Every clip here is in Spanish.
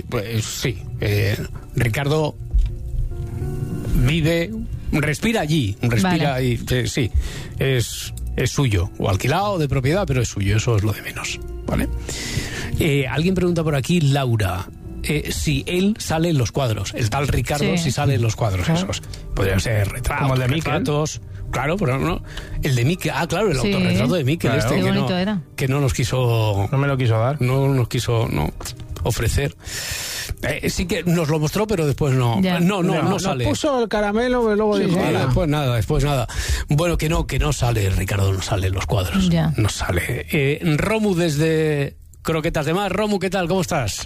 pues sí. Ricardo respira allí, ahí, sí, es suyo, o alquilado, de propiedad, pero es suyo, eso es lo de menos, ¿vale? Alguien pregunta por aquí, Laura, si él sale en los cuadros, el tal Ricardo, si sale en los cuadros esos. Podrían ser retratos, como el de retratos, claro, pero no. El de Miquel, claro, el autorretrato de Miquel, claro. Que no nos quiso... No me lo quiso dar. No nos quiso ofrecer. Sí que nos lo mostró, pero después no sale. Nos puso el caramelo, pero luego dijo... Después nada. Bueno, que no sale, Ricardo, no sale en los cuadros. Ya. No sale. Romu desde Croquetas de Mar. Romu, ¿qué tal? ¿Cómo estás?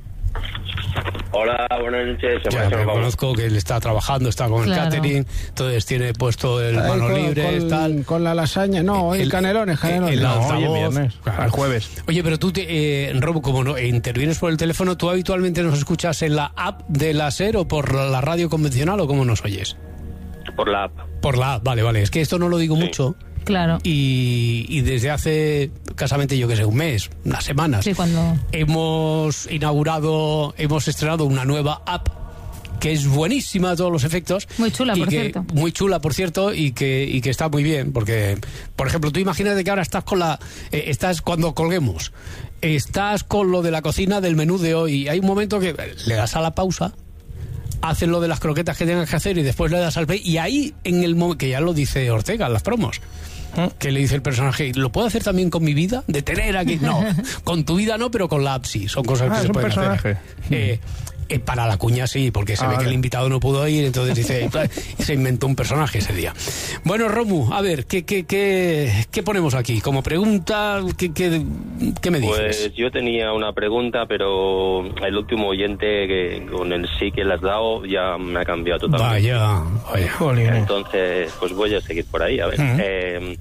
Hola, buenas noches. Ya me conozco que él está trabajando, está con el catering, entonces tiene puesto el mano libre, tal. Con la lasaña, el canelón. El altavoz, el jueves. Oye, pero tú, Robo, como no intervienes por el teléfono, ¿tú habitualmente nos escuchas en la app de la SER o por la radio convencional o cómo nos oyes? Por la app. Por la app, vale. Es que esto no lo digo mucho. Claro. Y desde hace casamente, yo que sé, un mes, unas semanas, hemos estrenado una nueva app que es buenísima a todos los efectos. Muy chula, por cierto. Muy chula, por cierto, y que está muy bien, porque, por ejemplo, tú imagínate que ahora estás estás cuando colguemos, estás con lo de la cocina del menú de hoy, hay un momento que le das a la pausa, haces lo de las croquetas que tengas que hacer y después le das al play, y ahí, en el momento, que ya lo dice Ortega en las promos, que le dice el personaje, ¿lo puedo hacer también con mi vida? De tener aquí, no, con tu vida no, pero con la app sí, son cosas que se pueden hacer. Para la cuña sí, porque se ve que el invitado no pudo ir, entonces dice, se inventó un personaje ese día. Bueno, Romu, a ver, ¿qué ponemos aquí? Como pregunta, ¿qué me dices? Pues yo tenía una pregunta, pero el último oyente que con el sí que le has dado ya me ha cambiado totalmente. Vaya. Entonces, pues voy a seguir por ahí, a ver.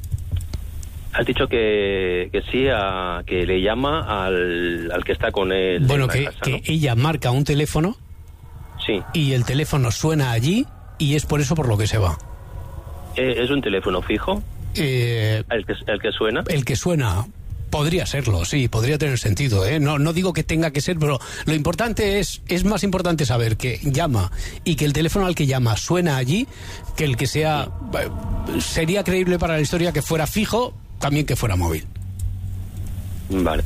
Has dicho que sí, que le llama al que está con él. Bueno, que ella marca un teléfono. Sí. Y el teléfono suena allí y es por eso por lo que se va. ¿Es un teléfono fijo? ¿El que suena? El que suena. Podría serlo, sí, podría tener sentido, ¿eh? No digo que tenga que ser, pero lo importante es más importante saber que llama y que el teléfono al que llama suena allí, que el que sea... Sería creíble para la historia que fuera fijo, también que fuera móvil. Vale.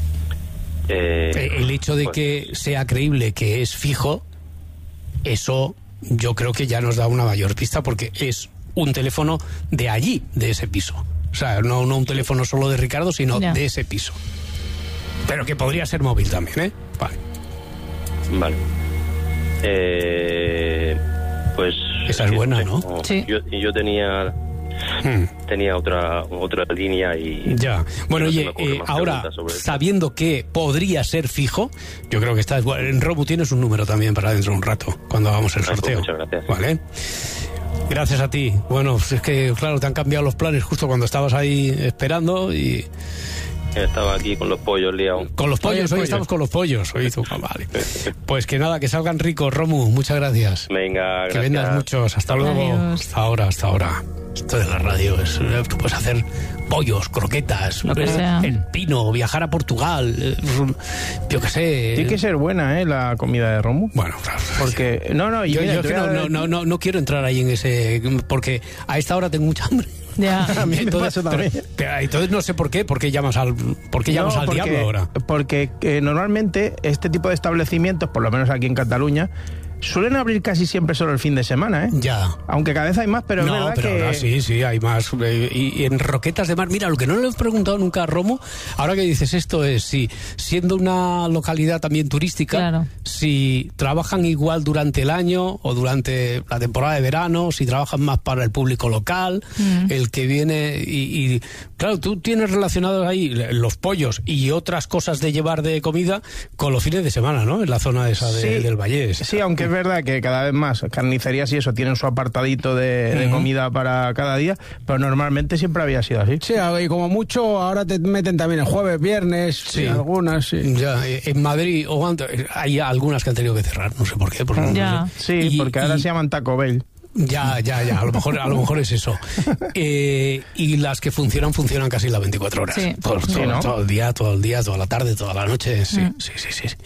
El hecho de que sea creíble que es fijo, eso yo creo que ya nos da una mayor pista, porque es un teléfono de allí, de ese piso. O sea, no un teléfono solo de Ricardo, sino de ese piso. Pero que podría ser móvil también, ¿eh? Vale. Pues... Esa es buena, ¿no? Sí. Yo tenía otra línea y... Ya. Bueno, oye, ahora, sabiendo que podría ser fijo, yo creo que está... En Robu tienes un número también para dentro de un rato, cuando hagamos el sorteo. Muchas gracias. Vale. Gracias a ti. Bueno, es que, claro, te han cambiado los planes justo cuando estabas ahí esperando y... Estaba aquí con los pollos liados. Con los pollos, hoy estamos con los pollos. Vale. Pues que nada, que salgan ricos, Romu. Muchas gracias. Venga, gracias. Que vendas muchos. Hasta luego. Adiós. Hasta ahora. Esto de la radio tú puedes hacer pollos, croquetas, el pino, viajar a Portugal, yo qué sé. Tiene que ser buena, la comida de Romu. Bueno, claro. Porque no quiero entrar ahí en ese, porque a esta hora tengo mucha hambre. Ya. Entonces no sé por qué llamas al diablo ahora. Porque normalmente este tipo de establecimientos, por lo menos aquí en Cataluña, suelen abrir casi siempre solo el fin de semana, ¿eh? Ya. Aunque cada vez hay más, pero es verdad que... ahora sí, hay más. Y en Roquetas de Mar, mira, lo que no le he preguntado nunca a Romo, ahora que dices esto es si, siendo una localidad también turística, si trabajan igual durante el año o durante la temporada de verano, si trabajan más para el público local, el que viene y claro, tú tienes relacionados ahí los pollos y otras cosas de llevar de comida con los fines de semana, ¿no? En la zona esa del Vallés. Sí, aunque es verdad que cada vez más carnicerías y eso tienen su apartadito de comida para cada día, pero normalmente siempre había sido así. Sí, y como mucho ahora te meten también el jueves, viernes, algunas, sí. Ya, en Madrid hay algunas que han tenido que cerrar, no sé por qué. Porque porque ahora se llaman Taco Bell. Ya, a lo mejor es eso. Y las que funcionan casi las 24 horas. Sí. Todo el día, toda la tarde, toda la noche. Sí.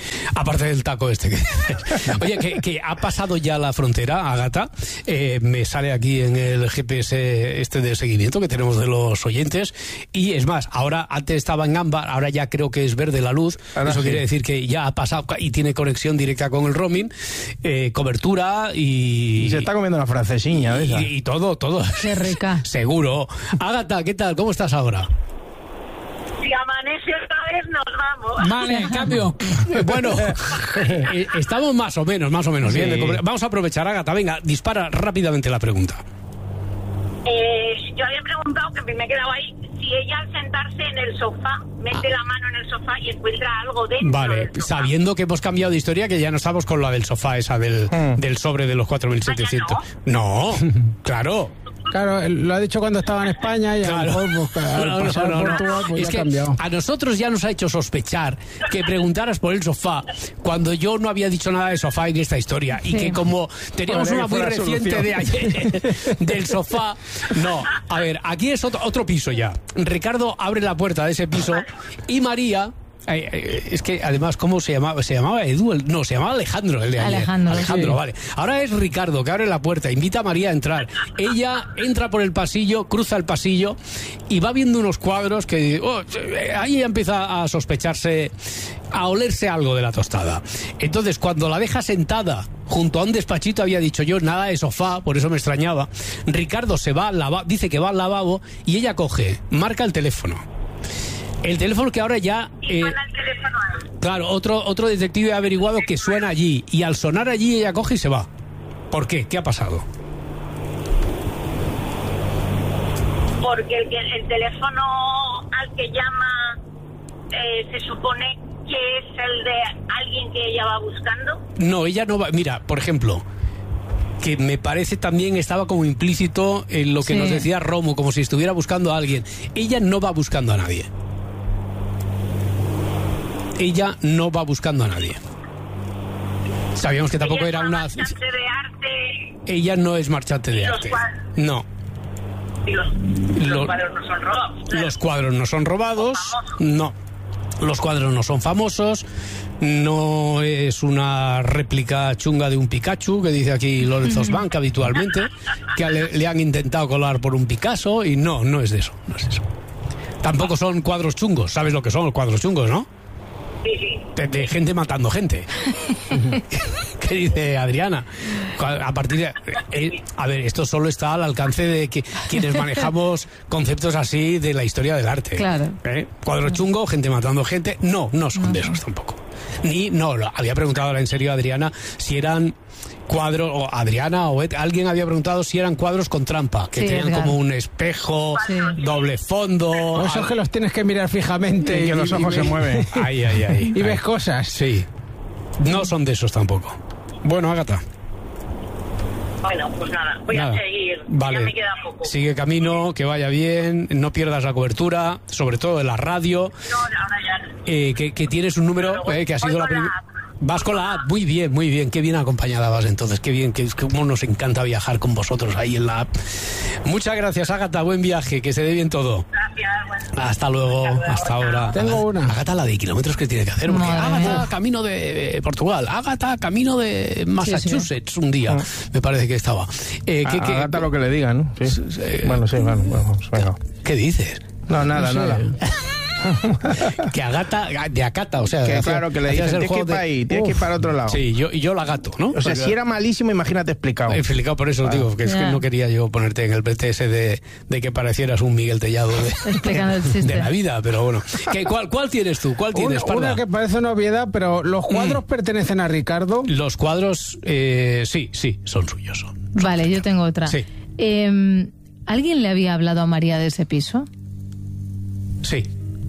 Aparte del taco este que dices. Oye, que ha pasado ya la frontera, Ágata. Me sale aquí en el GPS este de seguimiento que tenemos de los oyentes. Y es más, ahora antes estaba en ámbar, ahora ya creo que es verde la luz. Ahora eso sí. quiere decir que ya ha pasado y tiene conexión directa con el roaming, cobertura Y se está comiendo una francesiña de esa. y todo. Qué rica. Seguro. Ágata, ¿qué tal? ¿Cómo estás ahora? Si amanece otra vez, nos vamos. Vale, en cambio. Bueno, estamos más o menos bien. Sí. Vamos a aprovechar, Ágata, venga, dispara rápidamente la pregunta. Yo había preguntado, que me he quedado ahí, si ella al sentarse en el sofá, mete la mano en el sofá y encuentra algo dentro Vale, del sofá. sabiendo que hemos cambiado de historia, que ya no estamos con la del sofá, esa del sobre de los 4.700. No, claro. Claro, lo ha dicho cuando estaba en España y a lo Claro. mejor pues, al pasar No. Portugal pues Es ya que ha cambiado. a nosotros ya nos ha hecho sospechar que preguntaras por el sofá cuando yo no había dicho nada de sofá en esta historia y que como teníamos Joder, una muy que fue la reciente solución. de ayer del sofá. No, a ver, aquí es otro piso ya. Ricardo abre la puerta de ese piso y María... es que además, ¿cómo se llamaba? ¿Se llamaba Edu? No, se llamaba Alejandro el de ayer. Alejandro, sí. Vale. Ahora es Ricardo, que abre la puerta, invita a María a entrar. Ella entra por el pasillo, cruza el pasillo y va viendo unos cuadros que... ahí ya empieza a sospecharse, a olerse algo de la tostada. Entonces, cuando la deja sentada junto a un despachito, había dicho yo, nada de sofá, por eso me extrañaba. Ricardo se va al lavabo, dice que va al lavabo y ella coge, marca el teléfono. El teléfono que ahora ya... Y suena el teléfono ahí. Claro, otro detective ha averiguado que suena allí. Y al sonar allí ella coge y se va. ¿Por qué? ¿Qué ha pasado? Porque el teléfono al que llama se supone que es el de alguien que ella va buscando. No, ella no va... Mira, por ejemplo, que me parece también estaba como implícito en lo que Sí. nos decía Romo, como si estuviera buscando a alguien. Ella no va buscando a nadie. Ella no va buscando a nadie. Sabíamos que tampoco Ella era es una... marchante de arte Ella no es marchante de Y los arte. cuadros. No. y los Lo- cuadros no son robados. Los cuadros no son robados. No. Los cuadros no son famosos. No es una réplica chunga de un Pikachu, que dice aquí Lorenzo Sbank habitualmente, que le han intentado colar por un Picasso, y no es de eso. No es eso. Tampoco son cuadros chungos. ¿Sabes lo que son los cuadros chungos, no? Sí, sí. De gente matando gente. ¿Qué dice Adriana? A partir de... a ver, esto solo está al alcance de que quienes manejamos conceptos así de la historia del arte. Claro. Cuadro chungo, gente matando gente. No son de esos tampoco. Había preguntado ahora en serio a Adriana si eran cuadros, o Adriana o alguien había preguntado si eran cuadros con trampa, que Sí, tenían Edgar. como un espejo, Sí. doble fondo. O esos que los tienes que mirar fijamente Y que los ojos se mueven. Ahí. y ves cosas. Sí. No son de esos tampoco. Bueno, Ágata. Bueno, pues nada, voy Nada. a seguir. Vale. Ya me queda poco. Sigue camino, que vaya bien, no pierdas la cobertura, sobre todo de la radio, No, ahora ya. que tienes un número que ha sido la primera. Vas con la app, muy bien, qué bien acompañada vas entonces, qué bien, que cómo nos encanta viajar con vosotros ahí en la app. Muchas gracias, Ágata, buen viaje, que se dé bien todo. Gracias. Bueno. Hasta luego, hasta ahora. Tengo una. Ágata, la de kilómetros que tiene que hacer, porque Madre Ágata, mía. camino de Portugal, Ágata, camino de Massachusetts, un día, me parece que estaba. Agata lo que le digan, ¿no? Sí. Bueno, vamos, venga. ¿Qué dices? No, nada, No sé. nada. Que Agata, de Acata, o sea... Que hacía- claro, que le hacías dicen, el tienes que juego ir para ahí, tienes que ir para otro lado. Sí, yo la gato, ¿no? O sea, Porque- si era malísimo, imagínate explicado. explicado por eso, digo, que es que Ya. no quería yo ponerte en el BTS de que parecieras un Miguel Tellado Explicando el chiste. de la vida, pero bueno. ¿Cuál tienes tú? ¿Cuál tienes, Una Parda? que parece una obviedad, pero ¿los cuadros pertenecen a Ricardo? Los cuadros, sí, son suyos. Son. Vale, yo tengo otra. Sí. ¿Alguien le había hablado a María de ese piso? Sí.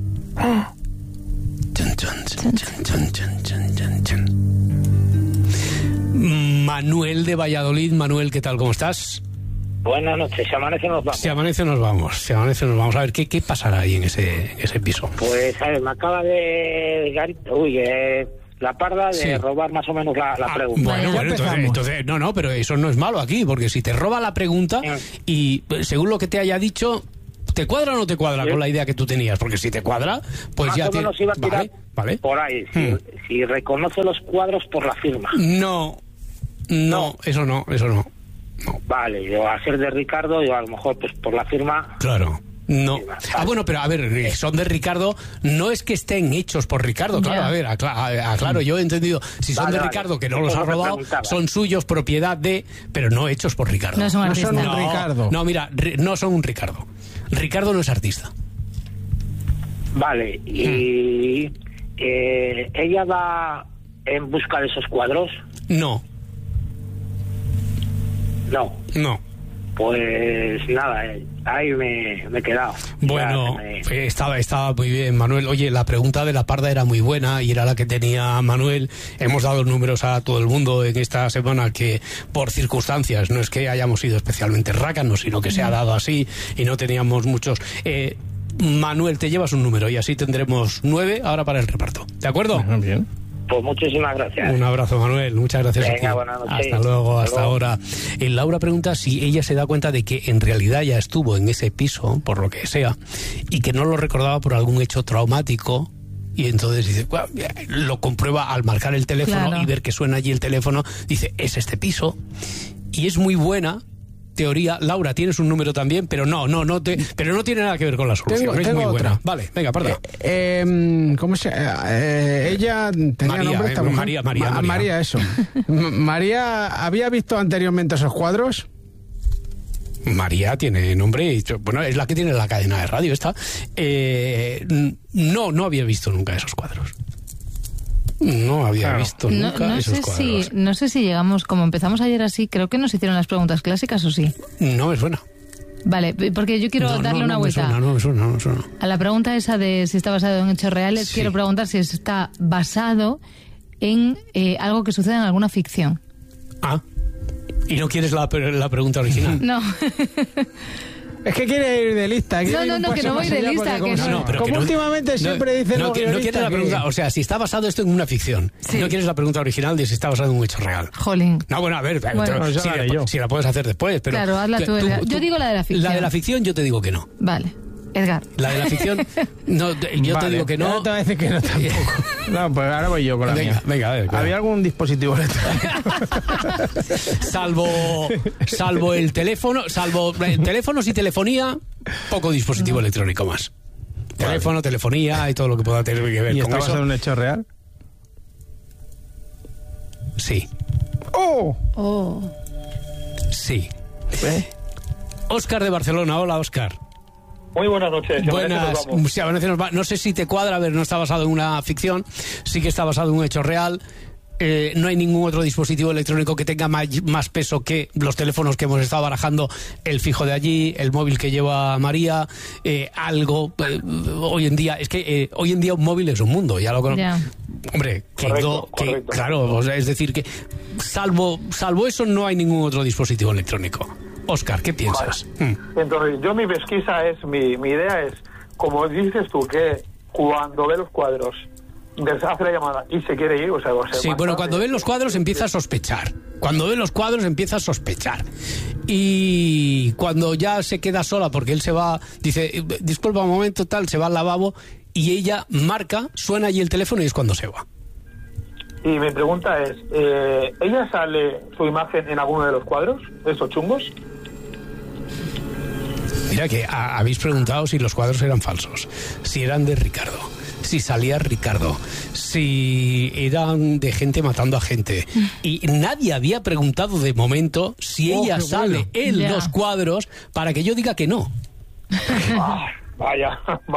Chun, chun, chun, chun, chun, chun, chun. Manuel de Valladolid. Manuel, ¿qué tal? ¿Cómo estás? Buenas noches, se amanece nos vamos. Si amanece nos vamos. A ver, ¿qué pasará ahí en ese piso? Pues, a ver, me acaba de... la parda de Sí. robar más o menos la pregunta. Bueno, Ya empezamos. entonces, no, pero eso no es malo aquí, porque si te roba la pregunta y según lo que te haya dicho, ¿Te cuadra o no te cuadra con la idea que tú tenías? Porque si te cuadra, pues más ya o menos iba a tirar vale. por ahí. Si reconoce los cuadros por la firma. No, eso no. Vale, yo a ser de Ricardo, yo a lo mejor pues por la firma. Claro. No. Vale. Bueno, pero a ver, son de Ricardo, no es que estén hechos por Ricardo, claro, Ya. a ver, aclaro, yo he entendido, si son Vale, de vale. Ricardo, que no Eso los ha es lo que robado, preguntaba. son suyos, propiedad de, pero no hechos por Ricardo. No es un No artista. son un Ricardo. No, mira, no son un Ricardo. Ricardo no es artista. Vale, y ella va en busca de esos cuadros. No. No, pues nada, ahí me he quedado. Bueno, Ya me- estaba muy bien, Manuel. Oye, la pregunta de la parda era muy buena y era la que tenía Manuel. Hemos dado números a todo el mundo en esta semana que, por circunstancias, no es que hayamos sido especialmente rácanos, sino que se ha dado así y no teníamos muchos. Manuel, te llevas un número y así tendremos 9 ahora para el reparto. ¿De acuerdo? Bien. Pues muchísimas gracias. Un abrazo, Manuel. Muchas gracias Venga, a ti. buenas noches. Hasta luego, Hasta hasta luego. ahora. Laura pregunta si ella se da cuenta de que en realidad ya estuvo en ese piso, por lo que sea, y que no lo recordaba por algún hecho traumático. Y entonces dice, "Guau", lo comprueba al marcar el teléfono Claro. y ver que suena allí el teléfono. Dice, es este piso. Y es muy buena teoría. Laura, tienes un número también, pero pero no tiene nada que ver con la solución. Es Tengo muy otra. buena. Vale, venga, parda. ¿Cómo se ella tenía María, nombre esta mujer? María. María, eso. María, ¿había visto anteriormente esos cuadros? María tiene nombre, y, bueno, es la que tiene la cadena de radio esta. No había visto nunca esos cuadros. No había visto nunca esos cuadros. No sé si llegamos, como empezamos ayer así, creo que nos hicieron las preguntas clásicas o sí. No me suena. Vale, porque yo quiero darle una vuelta. No me suena. A la pregunta esa de si está basado en hechos reales, Sí. quiero preguntar si está basado en algo que suceda en alguna ficción. Ah, ¿y no quieres la pregunta original? No. Es que quiere ir de lista. quiere ir No, un que paso no voy más de allá, lista, porque que como, no. pero como que no- últimamente siempre dicen no los quieres la guionistas pregunta, que- o sea, si está basado esto en una ficción, Sí. no quieres la pregunta original de si está basado en un hecho real. Jolín. No, bueno, a ver, Bueno. Pues ya si, la haré yo. si la puedes hacer después, pero... Claro, hazla tú, Edgar. Yo digo la de la ficción. La de la ficción yo te digo que no. Vale. Edgar. La de la ficción, no, yo te Vale, digo que Ya no. te voy a decir que no tampoco. No, pues ahora voy yo con la mía. Venga, a ver. ¿Había algún dispositivo electrónico? salvo el teléfono, teléfonos y telefonía, poco dispositivo electrónico más. Teléfono, telefonía y todo lo que pueda tener que ver ¿Y con está basado eso. en un hecho real? Sí, ¡Oh! Oh. sí. Óscar de Barcelona, hola Óscar. Muy buenas noches. Buenas, sí, Amanece nos va. No sé si te cuadra, a ver, no está basado en una ficción, sí que está basado en un hecho real. No hay ningún otro dispositivo electrónico que tenga más peso que los teléfonos que hemos estado barajando, el fijo de allí, el móvil que lleva María, hoy en día, es que hoy en día un móvil es un mundo, ya lo conozco. Ya. Hombre, Correcto. claro, o sea, es decir que salvo eso no hay ningún otro dispositivo electrónico. Óscar, ¿qué piensas? Entonces, yo mi pesquisa es, mi idea es, como dices tú, que cuando ve los cuadros, hace la llamada y se quiere ir, o sea, Sí, más bueno, tarde- cuando ven los cuadros empieza a sospechar. Cuando ve los cuadros empieza a sospechar. Y cuando ya se queda sola porque él se va, dice, disculpa un momento, tal, se va al lavabo y ella marca, suena allí el teléfono y es cuando se va. Y mi pregunta es, ¿ella sale su imagen en alguno de los cuadros, esos chungos? Mira que habéis preguntado si los cuadros eran falsos, si eran de Ricardo, si salía Ricardo, si eran de gente matando a gente. Y nadie había preguntado de momento si ella qué sale bueno. en Ya. los cuadros para que yo diga que no. Vaya.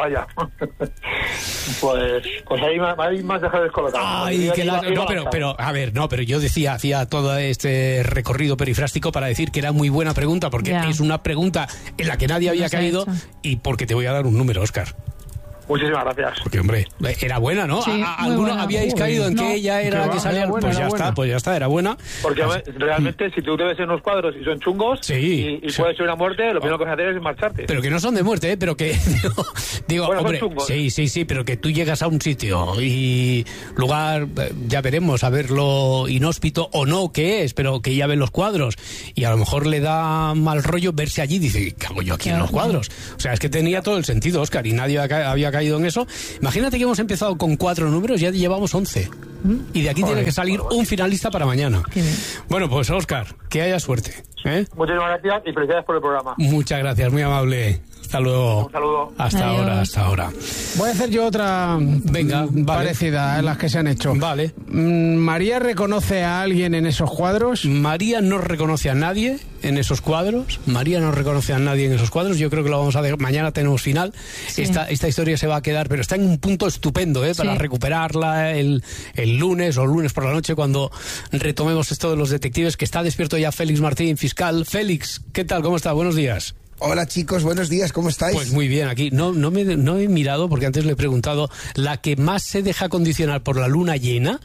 pues ahí me has dejado descolocado. Ay, que Iba no, a lanzar. pero, a ver, no, pero yo hacía todo este recorrido perifrástico para decir que era muy buena pregunta, porque Ya. es una pregunta en la que nadie había No se ha caído hecho. y porque te voy a dar un número, Óscar. Muchísimas gracias. Porque, hombre, era buena, ¿no? Sí, ¿Alguno buena. habíais caído en que ella era la que salía? buena, Pues ya buena. está, pues ya está, era buena. Porque realmente, si tú te ves en unos cuadros y son chungos Sí, y sí. puede ser una muerte, lo primero que vas a hacer es marcharte. Pero que no son de muerte, ¿eh? Pero que... digo, Bueno, son hombre, chungos. sí, pero que tú llegas a un sitio y lugar, ya veremos, a ver lo inhóspito o no que es, pero que ya ven los cuadros y a lo mejor le da mal rollo verse allí y dice, ¿qué hago yo aquí en los cuadros? O sea, es que tenía todo el sentido, Óscar, y nadie había caído en eso. Imagínate que hemos empezado con 4 números, ya llevamos 11. Y de aquí tiene que salir un finalista para mañana. Qué bien. Bueno, pues Óscar, que haya suerte. Muchísimas gracias y felicidades por el programa. Muchas gracias, muy amable. Hasta luego. Un saludo. Hasta Adiós. ahora, hasta ahora. Voy a hacer yo otra Venga, vale. parecida a las que se han hecho. Vale. ¿María reconoce a alguien en esos cuadros? María no reconoce a nadie en esos cuadros. María no reconoce a nadie en esos cuadros. Yo creo que lo vamos a dejar. Mañana tenemos final. Sí. Esta historia se va a quedar, pero está en un punto estupendo, para Sí. recuperarla el lunes o lunes por la noche cuando retomemos esto de los detectives, que está despierto ya Félix Martín, fiscal. Félix, ¿qué tal? ¿Cómo está? Buenos días. Hola chicos, buenos días, ¿cómo estáis? Pues muy bien, aquí no he mirado porque antes le he preguntado. La que más se deja condicionar por la luna llena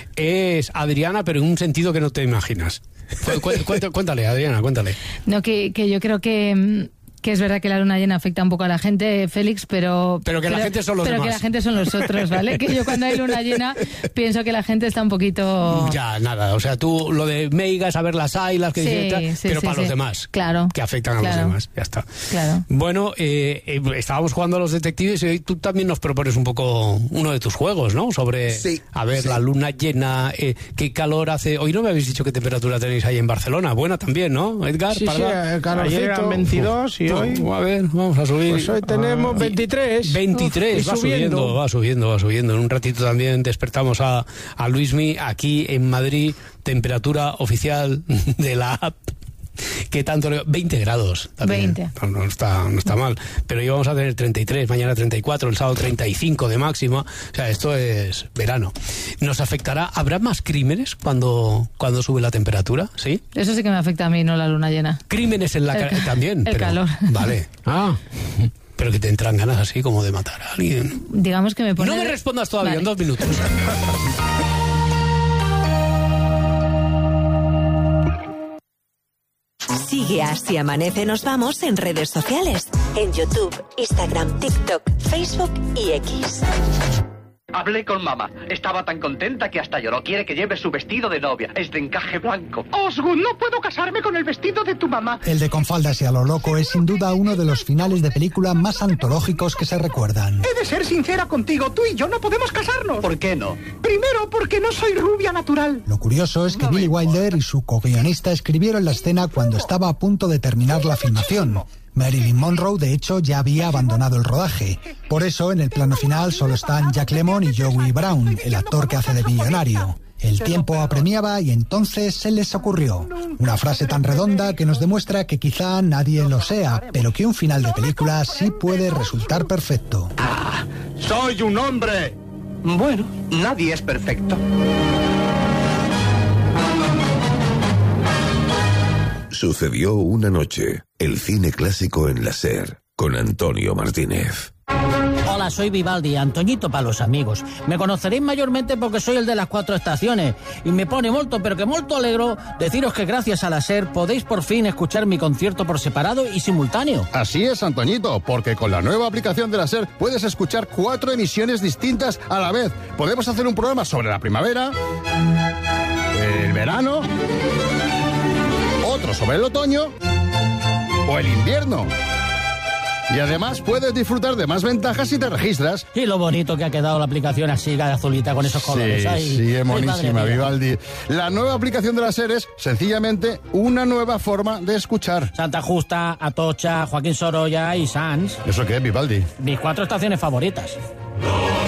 es Adriana, pero en un sentido que no te imaginas. Cuéntale, Adriana, cuéntale. No, que yo creo que es verdad que la luna llena afecta un poco a la gente, Félix, pero que la gente son los pero demás. que la gente son los otros, ¿vale? Que yo cuando hay luna llena pienso que la gente está un poquito... Ya, nada, o sea, tú lo de Meigas, a ver las hay, las que Sí, dicen tal, sí, pero sí, para sí. los demás. Claro. Que afectan a Claro. los demás, ya está. Claro. Bueno, estábamos jugando a los detectives y hoy tú también nos propones un poco uno de tus juegos, ¿no? Sobre, Sí, a ver, sí. la luna llena, qué calor hace. Hoy no me habéis dicho qué temperatura tenéis ahí en Barcelona. Buena también, ¿no, Edgar? Sí, Parda? el calorcito. Ayer eran 22 y hoy... A ver, vamos a subir. Pues hoy tenemos 23. 23, Y va subiendo. En un ratito también despertamos a Luismi aquí en Madrid, temperatura oficial de la app. ¿Qué tanto? 20 grados. También. 20. No está mal. Pero hoy vamos a tener 33, mañana 34, el sábado 35 de máxima. O sea, esto es verano. ¿Nos afectará? ¿Habrá más crímenes cuando sube la temperatura? ¿Sí? Eso sí que me afecta a mí, no la luna llena. Crímenes en la también. El pero, calor. Vale. Pero que te entran ganas así como de matar a alguien. Digamos que me pone... No me respondas todavía, Vale. en 2 minutos. Sigue a Si Amanece Nos Vamos en redes sociales. En YouTube, Instagram, TikTok, Facebook y X. Hablé con mamá. Estaba tan contenta que hasta lloró. Quiere que lleve su vestido de novia. Es de encaje blanco. Osgood, no puedo casarme con el vestido de tu mamá. El de Con faldas y a lo loco es sin duda uno de los finales de película más antológicos que se recuerdan. He de ser sincera contigo, tú y yo no podemos casarnos. ¿Por qué no? Primero, porque no soy rubia natural. Lo curioso es que Billy Wilder y su co-guionista escribieron la escena cuando estaba a punto de terminar la filmación. Marilyn Monroe, de hecho, ya había abandonado el rodaje. Por eso, en el plano final solo están Jack Lemmon y Joey Brown, el actor que hace de millonario. El tiempo apremiaba y entonces se les ocurrió una frase tan redonda que nos demuestra que quizá nadie lo sea, pero que un final de película sí puede resultar perfecto. ¡Soy un hombre! Bueno, nadie es perfecto. Sucedió una noche. El cine clásico en la SER, con Antonio Martínez. Hola, soy Vivaldi, Antoñito para los amigos. Me conoceréis mayormente porque soy el de las 4 estaciones. Y me pone molto, pero que molto alegro deciros que gracias a la SER podéis por fin escuchar mi concierto por separado y simultáneo. Así es, Antoñito, porque con la nueva aplicación de la SER puedes escuchar 4 emisiones distintas a la vez. Podemos hacer un programa sobre la primavera, el verano, otro sobre el otoño o el invierno. Y además puedes disfrutar de más ventajas si te registras. Y lo bonito que ha quedado la aplicación así, azulita, con esos colores. Sí, Ay, sí, es madre monísima, mía. Vivaldi. La nueva aplicación de la SER es sencillamente una nueva forma de escuchar. Santa Justa, Atocha, Joaquín Sorolla y Sanz. ¿Eso qué es, Vivaldi? Mis 4 estaciones favoritas.